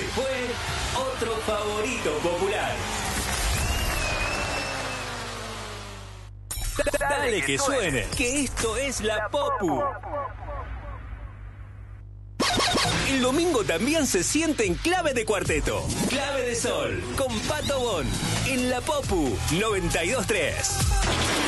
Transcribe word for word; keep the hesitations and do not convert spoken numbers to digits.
fue otro favorito popular. Dale que suene, que esto es la Popu. El domingo también se siente en Clave de Cuarteto. Clave de Sol, con Pato Bon, en la Popu noventa y dos tres.